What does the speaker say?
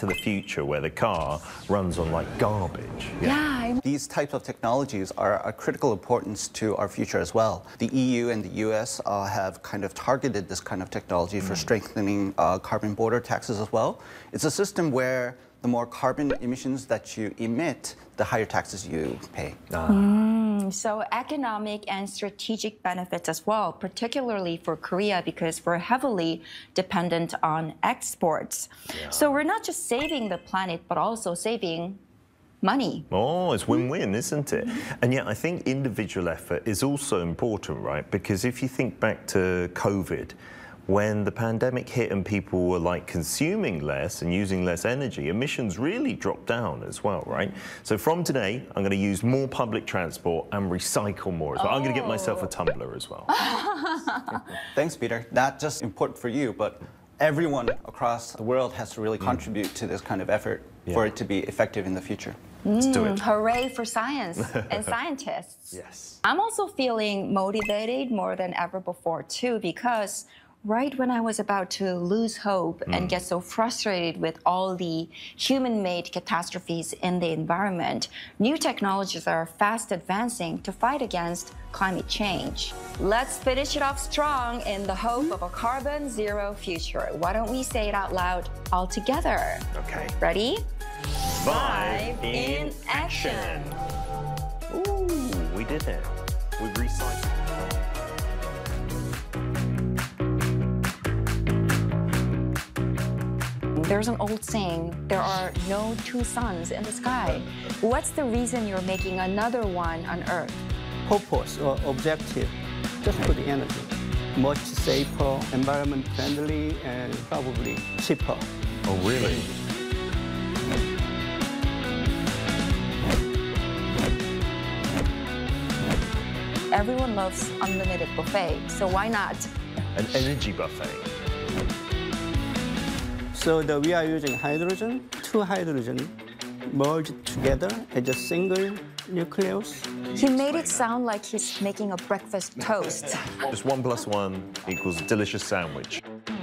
to the Future where the car runs on like garbage. Yeah. These types of technologies are of critical importance to our future as well. The EU and the US have kind of targeted this kind of technology for strengthening carbon border taxes as well. It's a system where the more carbon emissions that you emit, the higher taxes you pay. So economic and strategic benefits as well, particularly for Korea because we're heavily dependent on exports. Yeah. So we're not just saving the planet, but also saving money. Oh, it's win-win, isn't it? And yet I think individual effort is also important, right? Because if you think back to COVID, when the pandemic hit and people were like consuming less and using less energy, emissions really dropped down as well, right? So from today, I'm going to use more public transport and recycle more as well. I'm going to get myself a tumbler as well. Thanks, Peter. Not just important for you, but everyone across the world has to really contribute to this kind of effort for it to be effective in the future. Let's do it. Hooray for science and scientists. Yes. I'm also feeling motivated more than ever before too, because right when I was about to lose hope and get so frustrated with all the human-made catastrophes in the environment, new technologies are fast advancing to fight against climate change. Let's finish it off strong in the hope of a carbon zero future. Why don't we say it out loud all together? Okay. Ready? Vibe in action. Ooh, we did it. We recycled. There's an old saying, there are no two suns in the sky. What's the reason you're making another one on Earth? Purpose or objective, just for the energy. Much safer, environment friendly, and probably cheaper. Oh, really? Everyone loves unlimited buffet, so why not? An energy buffet. So we are using hydrogen, two hydrogen merged together as a single nucleus. He made it sound like he's making a breakfast toast. Just 1 + 1 equals a delicious sandwich.